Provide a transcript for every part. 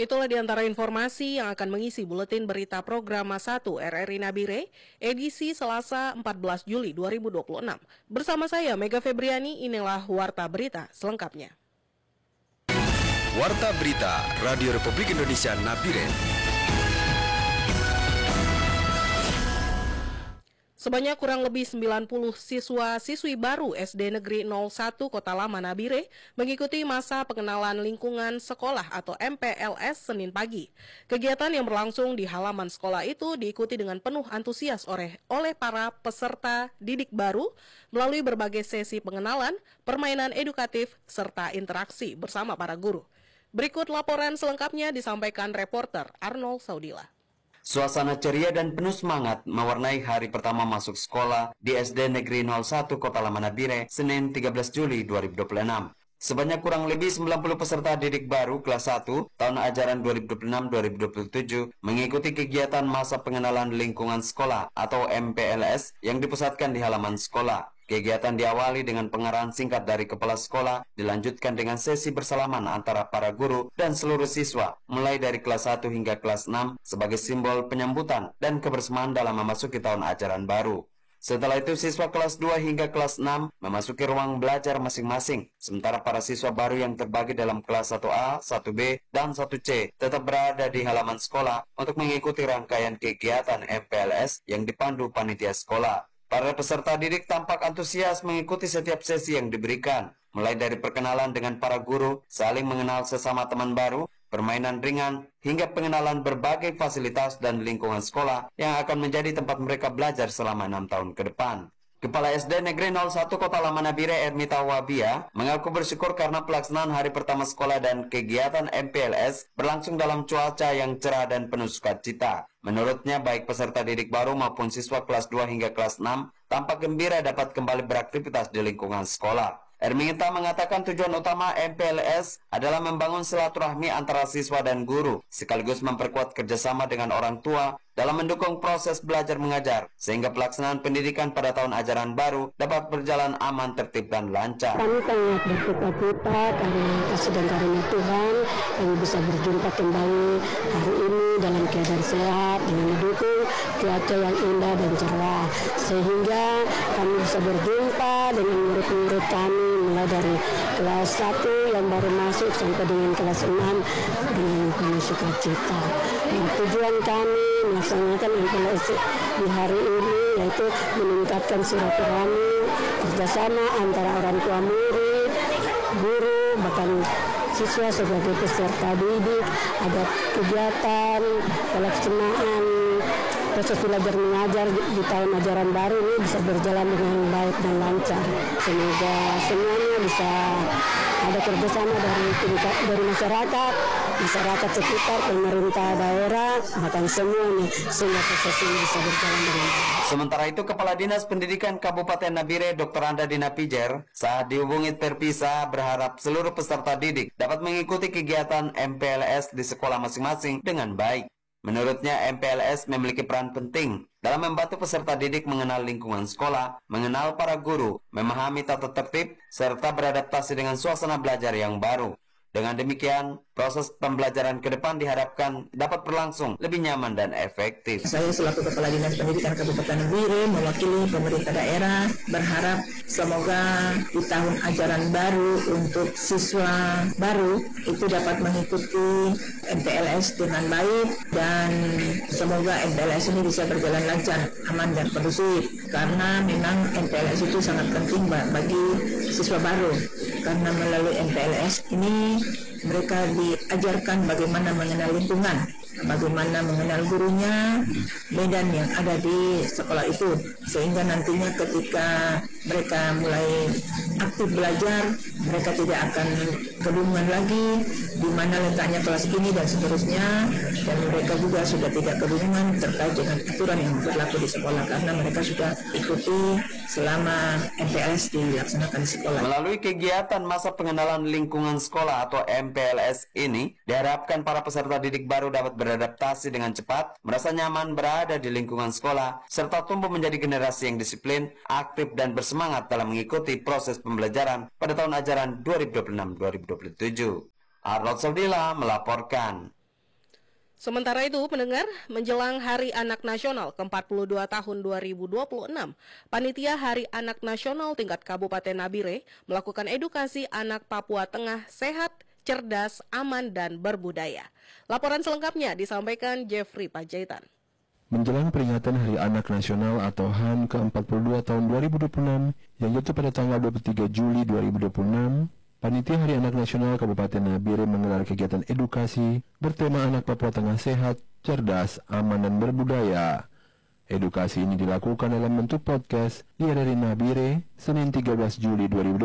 Itulah di antara informasi yang akan mengisi buletin berita program Mas 1 RRI Nabire, edisi Selasa 14 Juli 2026. Bersama saya, Mega Febriani, inilah Warta Berita selengkapnya. Warta Berita Radio Republik Indonesia Nabire. Sebanyak kurang lebih 90 siswa-siswi baru SD Negeri 01 Kota Lama Nabire mengikuti masa pengenalan lingkungan sekolah atau MPLS Senin pagi. Kegiatan yang berlangsung di halaman sekolah itu diikuti dengan penuh antusias oleh para peserta didik baru melalui berbagai sesi pengenalan, permainan edukatif, serta interaksi bersama para guru. Berikut laporan selengkapnya disampaikan reporter Arnold Saudila. Suasana ceria dan penuh semangat mewarnai hari pertama masuk sekolah di SD Negeri 01 Kota Lama Nabire, Senin 13 Juli 2026. Sebanyak kurang lebih 90 peserta didik baru kelas 1 tahun ajaran 2026-2027 mengikuti kegiatan masa pengenalan lingkungan sekolah atau MPLS yang dipusatkan di halaman sekolah. Kegiatan diawali dengan pengarahan singkat dari kepala sekolah, dilanjutkan dengan sesi bersalaman antara para guru dan seluruh siswa, mulai dari kelas 1 hingga kelas 6 sebagai simbol penyambutan dan kebersamaan dalam memasuki tahun ajaran baru. Setelah itu siswa kelas 2 hingga kelas 6 memasuki ruang belajar masing-masing, sementara para siswa baru yang terbagi dalam kelas 1A, 1B, dan 1C tetap berada di halaman sekolah untuk mengikuti rangkaian kegiatan MPLS yang dipandu panitia sekolah. Para peserta didik tampak antusias mengikuti setiap sesi yang diberikan, mulai dari perkenalan dengan para guru, saling mengenal sesama teman baru, permainan ringan, hingga pengenalan berbagai fasilitas dan lingkungan sekolah yang akan menjadi tempat mereka belajar selama 6 tahun ke depan. Kepala SD Negeri 01 Kota Lama Nabire Ermita Wabia mengaku bersyukur karena pelaksanaan hari pertama sekolah dan kegiatan MPLS berlangsung dalam cuaca yang cerah dan penuh sukacita. Menurutnya baik peserta didik baru maupun siswa kelas 2 hingga kelas 6 tampak gembira dapat kembali beraktivitas di lingkungan sekolah. Ermita mengatakan tujuan utama MPLS adalah membangun silaturahmi antara siswa dan guru, sekaligus memperkuat kerjasama dengan orang tua dalam mendukung proses belajar mengajar, sehingga pelaksanaan pendidikan pada tahun ajaran baru dapat berjalan aman, tertib, dan lancar. Kami sangat bersuka-cita karena kasih dan karunia Tuhan, kami bisa berjumpa kembali hari ini dalam keadaan sehat, dengan mendukung cuaca yang indah dan cerah, sehingga kami bisa berjumpa dengan murid-murid kami mulai dari kelas 1 yang baru masuk sampai dengan kelas 6 dengan penuh sukacita. Tujuan kami melaksanakan MPLS di hari ini yaitu meningkatkan silaturahmi, kerjasama antara orang tua murid, guru, bahkan siswa sebagai peserta didik, ada kegiatan pelaksanaan proses belajar mengajar di tahun ajaran baru ini bisa berjalan dengan baik dan lancar. Semoga semuanya bisa ada kerjasama dari masyarakat sekitar, pemerintah daerah, bahkan semuanya, sehingga proses ini bisa berjalan dengan baik. Sementara itu, Kepala Dinas Pendidikan Kabupaten Nabire, Dr. Anda Dina Pijer, saat dihubungi Perpisa berharap seluruh peserta didik dapat mengikuti kegiatan MPLS di sekolah masing-masing dengan baik. Menurutnya, MPLS memiliki peran penting dalam membantu peserta didik mengenal lingkungan sekolah, mengenal para guru, memahami tata tertib, serta beradaptasi dengan suasana belajar yang baru. Dengan demikian, proses pembelajaran ke depan diharapkan dapat berlangsung lebih nyaman dan efektif. Saya selaku Kepala Dinas Pendidikan Kabupaten Nabire mewakili pemerintah daerah berharap semoga di tahun ajaran baru untuk siswa baru itu dapat mengikuti MPLS dengan baik dan semoga MPLS ini bisa berjalan lancar, aman dan kondusif karena memang MPLS itu sangat penting bagi siswa baru karena melalui MPLS ini mereka diajarkan bagaimana mengenal lingkungan, bagaimana mengenal gurunya, medan yang ada di sekolah itu, sehingga nantinya ketika mereka mulai aktif belajar, mereka tidak akan kebingungan lagi di mana letaknya kelas ini dan seterusnya, dan mereka juga sudah tidak kebingungan terkait dengan aturan yang berlaku di sekolah karena mereka sudah ikuti selama MPLS dilaksanakan di sekolah. Melalui kegiatan masa pengenalan lingkungan sekolah atau MPLS ini, diharapkan para peserta didik baru dapat beradaptasi dengan cepat, merasa nyaman berada di lingkungan sekolah, serta tumbuh menjadi generasi yang disiplin, aktif, dan bersemangat dalam mengikuti proses pembelajaran pada tahun ajaran 2026-2027. Arnold Saudila melaporkan. Sementara itu, pendengar, menjelang Hari Anak Nasional ke-42 tahun 2026, Panitia Hari Anak Nasional tingkat Kabupaten Nabire melakukan edukasi anak Papua Tengah sehat, cerdas, aman, dan berbudaya. Laporan selengkapnya disampaikan Jeffrey Panjaitan. Menjelang peringatan Hari Anak Nasional atau HAN ke-42 tahun 2026 yang jatuh pada tanggal 23 Juli 2026, Panitia Hari Anak Nasional Kabupaten Nabire menggelar kegiatan edukasi bertema Anak Papua Tengah sehat, cerdas, aman, dan berbudaya. Edukasi ini dilakukan dalam bentuk podcast di RRI Nabire, Senin 13 Juli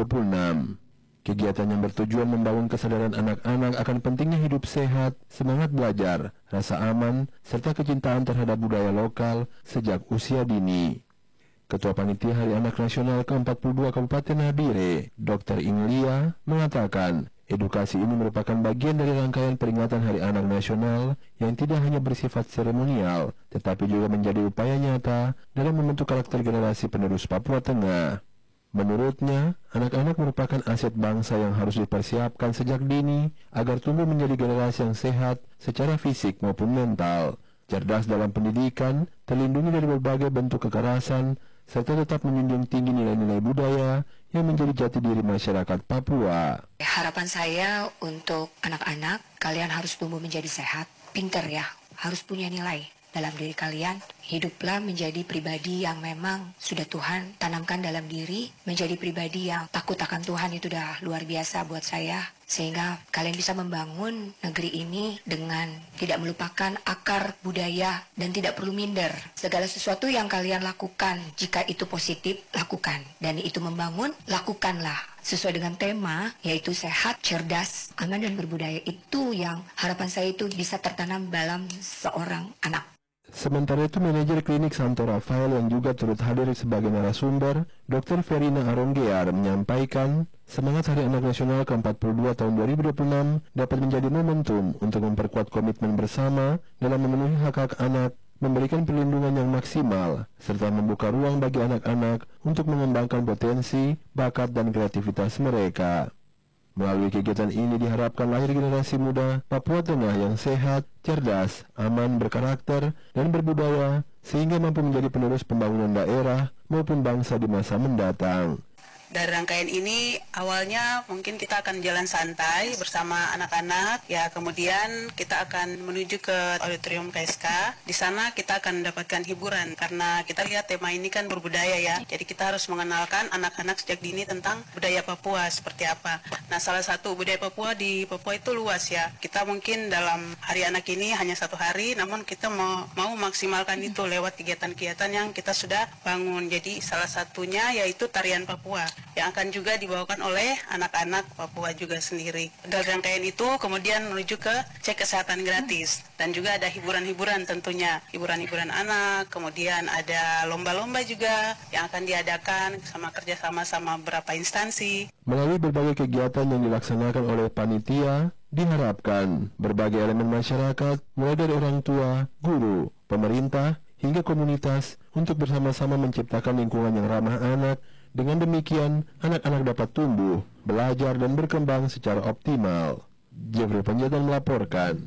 2026. Kegiatan yang bertujuan membangun kesadaran anak-anak akan pentingnya hidup sehat, semangat belajar, rasa aman, serta kecintaan terhadap budaya lokal sejak usia dini. Ketua Panitia Hari Anak Nasional ke-42 Kabupaten Nabire, Dr. Inglia, mengatakan edukasi ini merupakan bagian dari rangkaian peringatan Hari Anak Nasional yang tidak hanya bersifat seremonial, tetapi juga menjadi upaya nyata dalam membentuk karakter generasi penerus Papua Tengah. Menurutnya, anak-anak merupakan aset bangsa yang harus dipersiapkan sejak dini agar tumbuh menjadi generasi yang sehat secara fisik maupun mental, cerdas dalam pendidikan, terlindungi dari berbagai bentuk kekerasan, serta tetap menjunjung tinggi nilai-nilai budaya yang menjadi jati diri masyarakat Papua. Harapan saya untuk anak-anak, kalian harus tumbuh menjadi sehat, pinter ya, harus punya nilai dalam diri kalian. Hiduplah menjadi pribadi yang memang sudah Tuhan tanamkan dalam diri, menjadi pribadi yang takut akan Tuhan. Itu udah luar biasa buat saya, sehingga kalian bisa membangun negeri ini dengan tidak melupakan akar budaya dan tidak perlu minder. Segala sesuatu yang kalian lakukan, jika itu positif, lakukan. Dan itu membangun, lakukanlah. Sesuai dengan tema, yaitu sehat, cerdas, aman, dan berbudaya. Itu yang harapan saya itu bisa tertanam dalam seorang anak. Sementara itu, manajer klinik Santo Rafael yang juga turut hadir sebagai narasumber, Dr. Verina Aronggear, menyampaikan semangat Hari Anak Nasional ke-42 tahun 2026 dapat menjadi momentum untuk memperkuat komitmen bersama dalam memenuhi hak-hak anak, memberikan perlindungan yang maksimal, serta membuka ruang bagi anak-anak untuk mengembangkan potensi, bakat, dan kreativitas mereka. Melalui kegiatan ini diharapkan lahir generasi muda Papua Tengah yang sehat, cerdas, aman, berkarakter, dan berbudaya, sehingga mampu menjadi penerus pembangunan daerah maupun bangsa di masa mendatang. Dari rangkaian ini awalnya mungkin kita akan jalan santai bersama anak-anak, ya kemudian kita akan menuju ke auditorium KSK. Di sana kita akan mendapatkan hiburan karena kita lihat tema ini kan berbudaya ya. Jadi kita harus mengenalkan anak-anak sejak dini tentang budaya Papua seperti apa. Nah, salah satu budaya Papua di Papua itu luas ya. Kita mungkin dalam Hari Anak ini hanya 1 hari, namun kita mau maksimalkan itu lewat kegiatan-kegiatan yang kita sudah bangun. Jadi salah satunya yaitu tarian Papua yang akan juga dibawakan oleh anak-anak Papua juga sendiri. Dari rangkaian itu kemudian menuju ke cek kesehatan gratis dan juga ada hiburan-hiburan tentunya, hiburan-hiburan anak, kemudian ada lomba-lomba juga yang akan diadakan kerjasama sama beberapa instansi. Melalui berbagai kegiatan yang dilaksanakan oleh panitia, diharapkan berbagai elemen masyarakat, mulai dari orang tua, guru, pemerintah, hingga komunitas untuk bersama-sama menciptakan lingkungan yang ramah anak. Dengan demikian, anak-anak dapat tumbuh, belajar, dan berkembang secara optimal. Jeffrey Panjaitan melaporkan.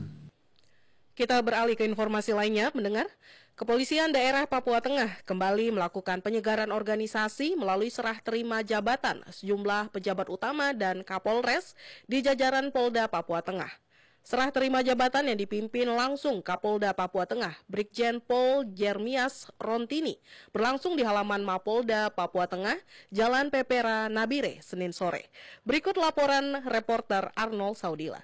Kita beralih ke informasi lainnya, mendengar. Kepolisian daerah Papua Tengah kembali melakukan penyegaran organisasi melalui serah terima jabatan sejumlah pejabat utama dan Kapolres di jajaran Polda Papua Tengah. Serah terima jabatan yang dipimpin langsung Kapolda Papua Tengah, Brigjen Pol Jeremias Rontini, berlangsung di halaman Mapolda Papua Tengah, Jalan Pepera Nabire, Senin sore. Berikut laporan reporter Arnold Saudila.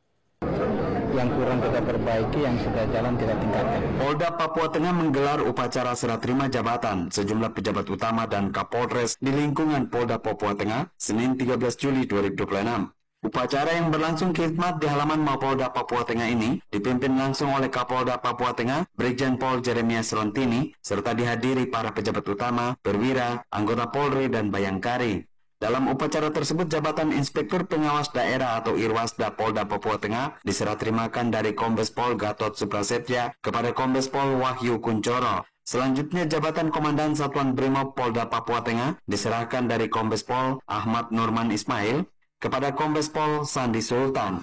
Yang kurang kita perbaiki, yang sudah jalan kita tingkatkan. Polda Papua Tengah menggelar upacara serah terima jabatan sejumlah pejabat utama dan Kapolres di lingkungan Polda Papua Tengah, Senin 13 Juli 2026. Upacara yang berlangsung khidmat di halaman Mapolda Papua Tengah ini dipimpin langsung oleh Kapolda Papua Tengah, Brigjen Pol Jeremias Rontini, serta dihadiri para pejabat utama, perwira, anggota Polri, dan Bayangkari. Dalam upacara tersebut, jabatan Inspektur Pengawas Daerah atau Irwasda Polda Papua Tengah diserah terimakan dari Kombes Pol Gatot Suprasetya kepada Kombes Pol Wahyu Kuncoro. Selanjutnya, jabatan Komandan Satuan Brimob Polda Papua Tengah diserahkan dari Kombes Pol Ahmad Nurman Ismail kepada Kombes Pol Sandi Sultan.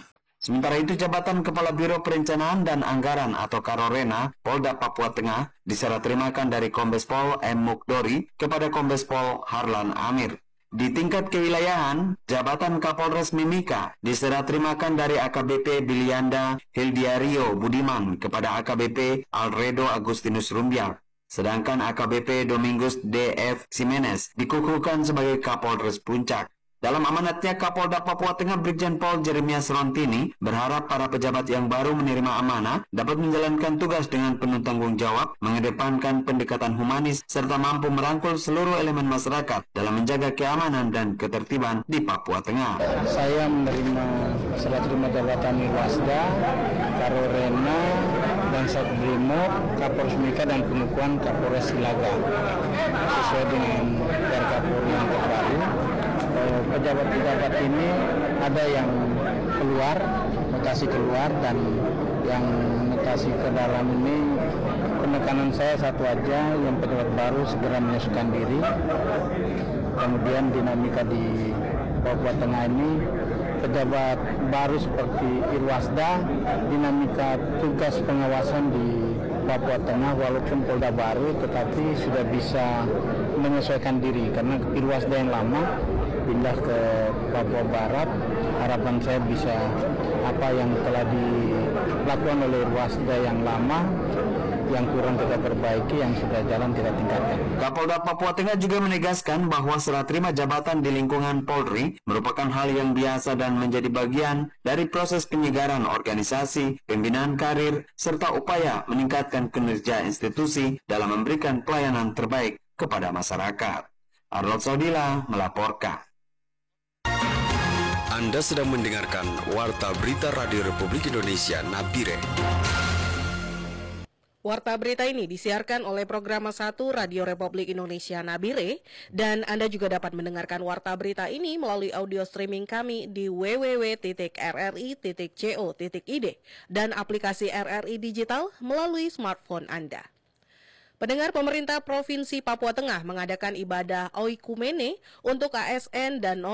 Sementara itu, jabatan Kepala Biro Perencanaan dan Anggaran atau Karorena Polda Papua Tengah diserah terimakan dari Kombes Pol M. Mukdori kepada Kombes Pol Harlan Amir. Di tingkat kewilayahan, jabatan Kapolres Mimika diserah terimakan dari AKBP Bilianda Hildiario Budiman kepada AKBP Alredo Agustinus Rumbiak. Sedangkan AKBP Domingus D.F. Simenes dikukuhkan sebagai Kapolres Puncak. Dalam amanatnya, Kapolda Papua Tengah Brigjen Pol Jeremias Rontini berharap para pejabat yang baru menerima amanah dapat menjalankan tugas dengan penuh tanggung jawab, mengedepankan pendekatan humanis, serta mampu merangkul seluruh elemen masyarakat dalam menjaga keamanan dan ketertiban di Papua Tengah. Saya menerima serah terima jabatan Irwasda, Karorena, dan Satbrimob, Kapolres Mimika dan pengukuhan Kapolres Silaga sesuai dengan Kapolri yang terbaru. Pejabat-pejabat ini ada yang keluar, mutasi keluar, dan yang mutasi ke dalam ini penekanan saya satu aja, yang pejabat baru segera menyesuaikan diri. Kemudian dinamika di Papua Tengah ini, pejabat baru seperti Irwasda, dinamika tugas pengawasan di Papua Tengah walaupun Polda baru tetapi sudah bisa menyesuaikan diri, karena Irwasda yang lama pindah ke Papua Barat. Harapan saya bisa apa yang telah dilakukan oleh Irwasda yang lama, yang kurang kita perbaiki, yang sudah jalan kita tingkatkan. Kapolda Papua Tengah juga menegaskan bahwa serah terima jabatan di lingkungan Polri merupakan hal yang biasa dan menjadi bagian dari proses penyegaran organisasi, pembinaan karir, serta upaya meningkatkan kinerja institusi dalam memberikan pelayanan terbaik kepada masyarakat. Arnold Saudila melaporkan. Anda sedang mendengarkan Warta Berita Radio Republik Indonesia Nabire. Warta berita ini disiarkan oleh Program 1 Radio Republik Indonesia Nabire, dan Anda juga dapat mendengarkan warta berita ini melalui audio streaming kami di www.rri.co.id dan aplikasi RRI Digital melalui smartphone Anda. Pendengar, pemerintah Provinsi Papua Tengah mengadakan ibadah oikumene untuk ASN dan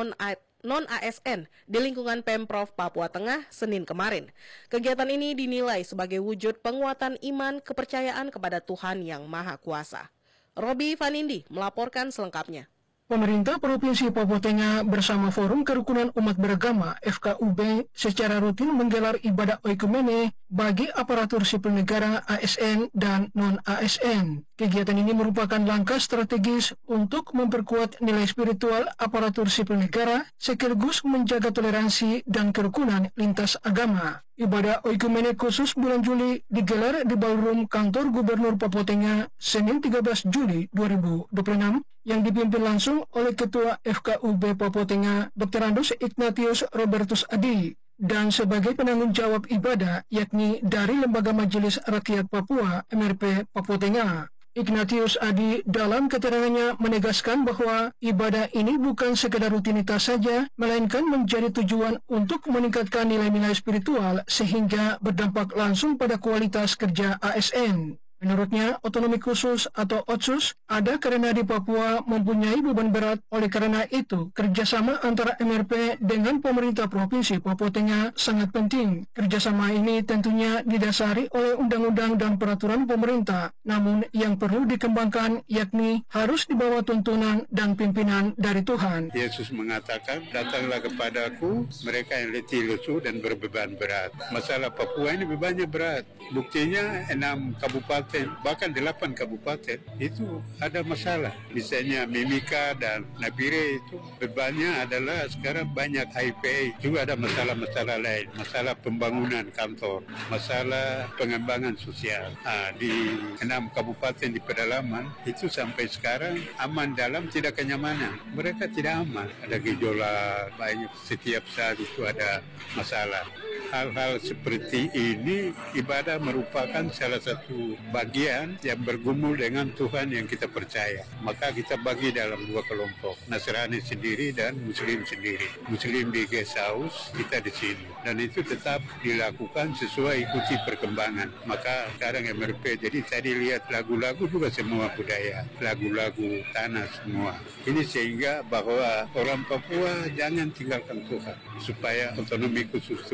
non-ASN di lingkungan Pemprov Papua Tengah Senin kemarin. Kegiatan ini dinilai sebagai wujud penguatan iman kepercayaan kepada Tuhan Yang Maha Kuasa. Robi Vanindi melaporkan selengkapnya. Pemerintah Provinsi Papua Tengah bersama Forum Kerukunan Umat Beragama FKUB secara rutin menggelar ibadah oikumene bagi aparatur sipil negara ASN dan non-ASN. Kegiatan ini merupakan langkah strategis untuk memperkuat nilai spiritual aparatur sipil negara sekaligus menjaga toleransi dan kerukunan lintas agama. Ibadah oikumene khusus bulan Juli digelar di ballroom kantor Gubernur Papua Tengah Senin 13 Juli 2026 yang dipimpin langsung oleh Ketua FKUB Papua Tengah Dr. Andus Ignatius Robertus Adi, dan sebagai penanggung jawab ibadah yakni dari Lembaga Majelis Rakyat Papua MRP Papua Tengah. Ignatius Adi dalam keterangannya menegaskan bahwa ibadah ini bukan sekedar rutinitas saja, melainkan menjadi tujuan untuk meningkatkan nilai-nilai spiritual sehingga berdampak langsung pada kualitas kerja ASN. Menurutnya, otonomi khusus atau OTSUS ada karena di Papua mempunyai beban berat. Oleh karena itu, kerjasama antara MRP dengan pemerintah Provinsi Papua Tengah sangat penting. Kerjasama ini tentunya didasari oleh undang-undang dan peraturan pemerintah. Namun, yang perlu dikembangkan yakni harus di bawah tuntunan dan pimpinan dari Tuhan. Yesus mengatakan, datanglah kepadaku mereka yang letih lesu dan berbeban berat. Masalah Papua ini bebannya berat. Buktinya 6 kabupaten, bahkan 8 kabupaten itu ada masalah. Misalnya Mimika dan Nabire itu bebannya adalah sekarang banyak HIPA. Juga ada masalah-masalah lain, masalah pembangunan kantor, masalah pengembangan sosial. Di 6 kabupaten di pedalaman itu sampai sekarang aman dalam tidak kenyamanan. Mereka tidak aman, ada gejolak, banyak setiap saat itu ada masalah. Hal-hal seperti ini ibadah merupakan salah satu bagian yang bergumul dengan Tuhan yang kita percaya. Maka kita bagi dalam 2 kelompok, Nasrani sendiri dan Muslim sendiri. Muslim di guest house, kita di sini. Dan itu tetap dilakukan sesuai ikuti perkembangan. Maka sekarang MRP, jadi tadi lihat lagu-lagu juga semua budaya, lagu-lagu tanah semua. Ini sehingga bahwa orang Papua jangan tinggalkan Tuhan, supaya otonomi khusus itu berguna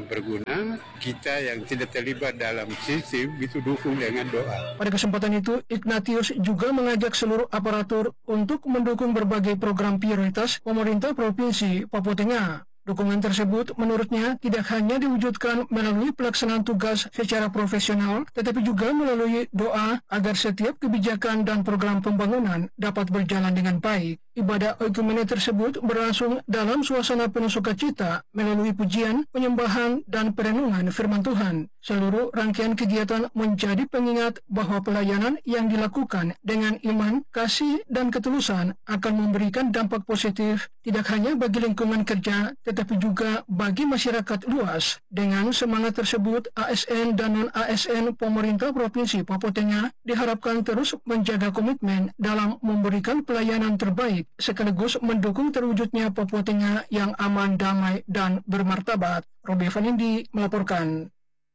Bagaimana kita yang tidak terlibat dalam sistem itu dukung dengan doa. Pada kesempatan itu, Ignatius juga mengajak seluruh aparatur untuk mendukung berbagai program prioritas pemerintah Provinsi Papua Tengah. Dukungan tersebut menurutnya tidak hanya diwujudkan melalui pelaksanaan tugas secara profesional, tetapi juga melalui doa agar setiap kebijakan dan program pembangunan dapat berjalan dengan baik. Ibadah oikumene tersebut berlangsung dalam suasana penuh sukacita melalui pujian, penyembahan, dan perenungan firman Tuhan. Seluruh rangkaian kegiatan menjadi pengingat bahwa pelayanan yang dilakukan dengan iman, kasih, dan ketulusan akan memberikan dampak positif tidak hanya bagi lingkungan kerja, tetapi juga bagi masyarakat luas. Dengan semangat tersebut, ASN dan non-ASN pemerintah Provinsi Papua Tengah diharapkan terus menjaga komitmen dalam memberikan pelayanan terbaik, sekaligus mendukung terwujudnya Papua Tengah yang aman, damai, dan bermartabat. Robi Vanindi melaporkan.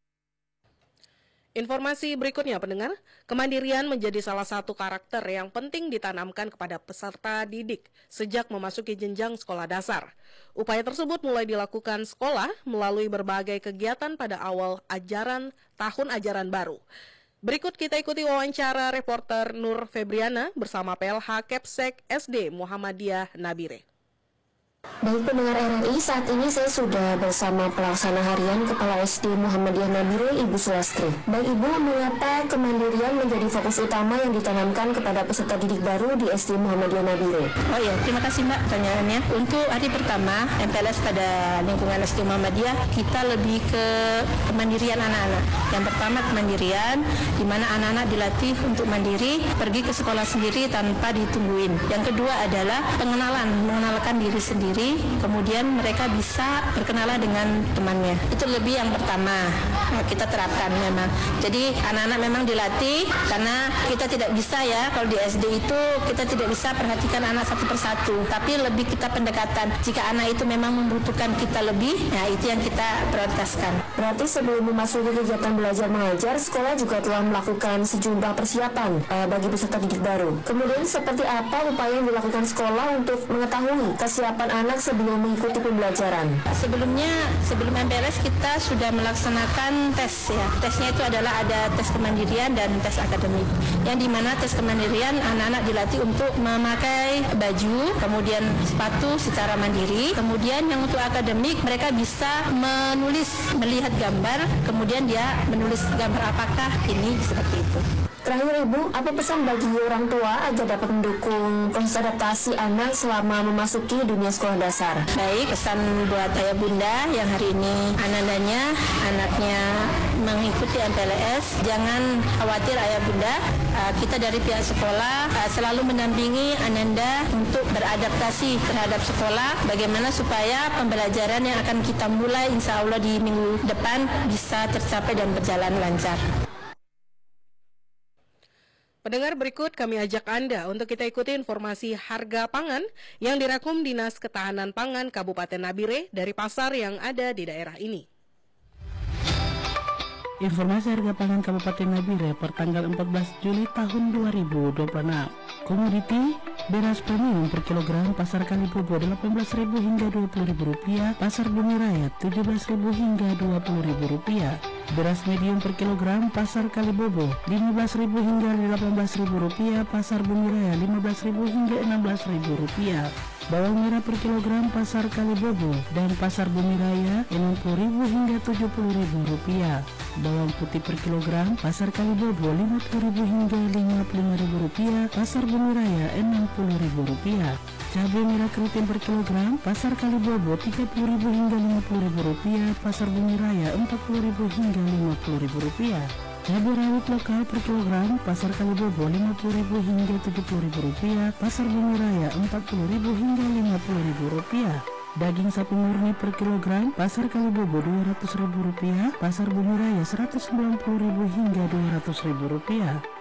Informasi berikutnya, pendengar, kemandirian menjadi salah satu karakter yang penting ditanamkan kepada peserta didik sejak memasuki jenjang sekolah dasar. Upaya tersebut mulai dilakukan sekolah melalui berbagai kegiatan pada awal tahun ajaran baru. Berikut kita ikuti wawancara reporter Nur Febriana bersama PLH Kepsek SD Muhammadiyah Nabire. Baik pendengar RRI, saat ini saya sudah bersama pelaksana harian Kepala SD Muhammadiyah Nabire, Ibu Sulastri. Baik Ibu, mengapa kemandirian menjadi fokus utama yang ditanamkan kepada peserta didik baru di SD Muhammadiyah Nabire? Oh ya, terima kasih Mbak pertanyaannya. Untuk hari pertama MPLS pada lingkungan SD Muhammadiyah, kita lebih ke kemandirian anak-anak. Yang pertama kemandirian, di mana anak-anak dilatih untuk mandiri, pergi ke sekolah sendiri tanpa ditungguin. Yang kedua adalah mengenalkan diri sendiri. Kemudian mereka bisa berkenalan dengan temannya. Itu lebih yang pertama kita terapkan memang. Jadi anak-anak memang dilatih karena kita tidak bisa ya, kalau di SD itu kita tidak bisa perhatikan anak satu persatu, tapi lebih kita pendekatan. Jika anak itu memang membutuhkan kita lebih, nah itu yang kita prioritaskan. Berarti sebelum memasuki kegiatan belajar mengajar, sekolah juga telah melakukan sejumlah persiapan bagi peserta didik baru. Kemudian seperti apa upaya yang dilakukan sekolah untuk mengetahui kesiapan anak sebelum mengikuti pembelajaran? Sebelum MPLS kita sudah melaksanakan tes ya. Tesnya itu adalah ada tes kemandirian dan tes akademik. Yang dimana tes kemandirian anak-anak dilatih untuk memakai baju, kemudian sepatu secara mandiri. Kemudian yang untuk akademik mereka bisa melihat gambar, kemudian dia menulis gambar apakah ini seperti itu. Terakhir Ibu, apa pesan bagi orang tua agar dapat mendukung proses adaptasi anak selama memasuki dunia sekolah dasar? Baik, pesan buat ayah bunda yang hari ini anaknya mengikuti MPLS, jangan khawatir ayah bunda. Kita dari pihak sekolah selalu mendampingi Ananda untuk beradaptasi terhadap sekolah, bagaimana supaya pembelajaran yang akan kita mulai insya Allah di minggu depan bisa tercapai dan berjalan lancar. Pendengar, berikut kami ajak Anda untuk kita ikuti informasi harga pangan yang dirangkum Dinas Ketahanan Pangan Kabupaten Nabire dari pasar yang ada di daerah ini. Informasi harga pangan Kabupaten Nabire per tanggal 14 Juli tahun 2026. Komoditi beras premium per kilogram pasar Kalibobo Rp18.000 hingga Rp20.000, pasar Bumi Raya Rp17.000 hingga Rp20.000. Beras medium per kilogram pasar Kalibobo Rp15.000 hingga Rp18.000, pasar Bumi Raya Rp15.000 hingga Rp16.000. Bawang merah per kilogram pasar Kalibobo dan pasar Bumi Raya Rp60.000 hingga Rp70.000. Bawang putih per kilogram pasar Kalibobo Rp50.000 hingga Rp55.000, pasar Bumi Raya Rp60.000. Cabai merah keriting per kilogram pasar Kalibobo Rp30.000 hingga Rp50.000, pasar Bumi Raya Rp40.000 hingga Rp50.000. Cabai rawit lokal per kilogram pasar Kalibobo Rp50.000 hingga Rp70.000, pasar Bumi Raya Rp40.000 hingga Rp50.000. Daging sapi murni per kilogram pasar Kalibobo Rp200.000, pasar Bumi Raya Rp190.000 hingga Rp200.000.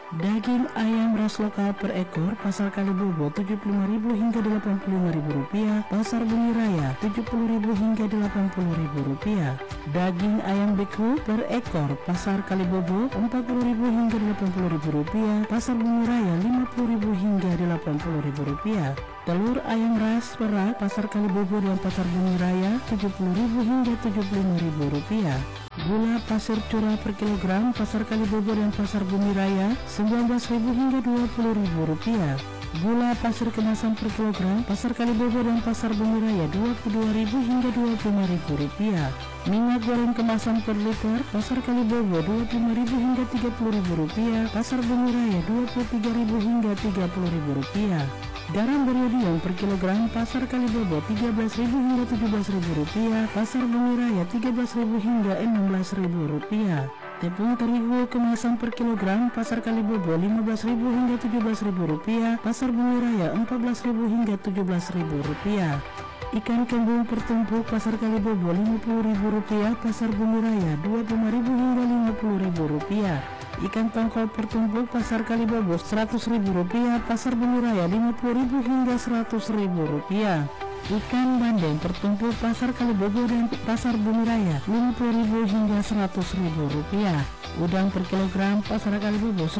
Daging ayam ras lokal per ekor pasar Kalibobo Rp75.000 hingga Rp85.000, pasar Bumi Raya Rp70.000 hingga Rp80.000. Daging ayam beku per ekor pasar Kalibobo Rp40.000 hingga Rp80.000, pasar Bumi Raya Rp50.000 hingga Rp80.000. Telur ayam ras perak pasar Kalibobo dan pasar Bumi Raya Rp70.000 hingga Rp75.000. Gula pasir curah per kilogram pasar Kalibobo dan pasar Bumi Raya Rp19.000 hingga Rp20.000. Gula pasir kemasan per kilogram pasar Kalibobo dan pasar Bumi Raya Rp22.000 hingga Rp25.000. Minyak goreng kemasan per liter pasar Kalibobo Rp25.000 hingga Rp30.000, pasar Bumi Raya Rp23.000 hingga Rp30.000. Garam beriodium per kilogram pasar Kalibobo Rp13.000 hingga Rp17.000, pasar Bumi Raya Rp13.000 hingga Rp16.000. Tepung terigu kemasan per kilogram pasar Kalibobo Rp15.000 hingga Rp17.000, pasar Bumi Raya Rp14.000 hingga Rp17.000. Ikan kembung per tumpuk pasar Kalibobo Rp50.000, pasar Bumi Raya Rp25.000 hingga Rp50.000. Ikan tongkol per tumpuk pasar Kalibobo Rp100.000, pasar Bumi Raya Rp50.000 hingga Rp100.000. Ikan bandeng per tumpuk pasar Kalibobo dan pasar Bumi Raya Rp50.000 hingga Rp100.000. Udang per kilogram pasar Kalibobo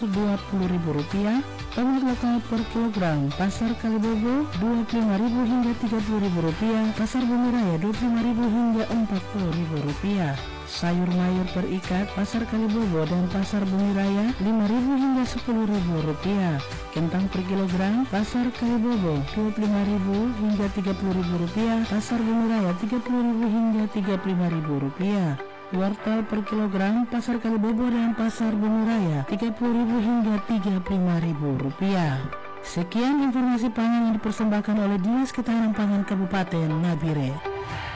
Rp120.000. Tomat lokal per kilogram pasar Kalibobo Rp25.000 hingga Rp30.000, pasar Bumi Raya Rp25.000 hingga Rp40.000. Sayur mayur per ikat pasar Kalibobo dan pasar Bumi Raya Rp5.000 hingga Rp10.000. Kentang per kilogram pasar Kalibobo Rp25.000 hingga Rp30.000, pasar Bumi Raya Rp30.000 hingga Rp35.000. Wortel per kilogram pasar Kalibobo dan pasar Bumi Raya Rp30.000 hingga Rp35.000. Sekian informasi pangan yang dipersembahkan oleh Dinas Ketahanan Pangan Kabupaten Nabire.